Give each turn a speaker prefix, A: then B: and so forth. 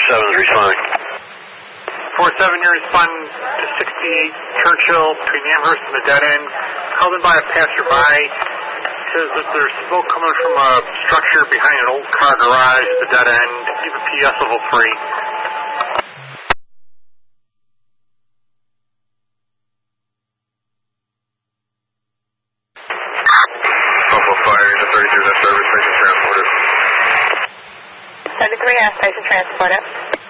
A: 47 is responding.
B: 47, you're responding to 68 Churchill between Amherst and the dead end. Called in by a passerby. Says that there's smoke coming from a structure behind an old car garage at the dead end. Leave a PS level 3.
C: Station transporter.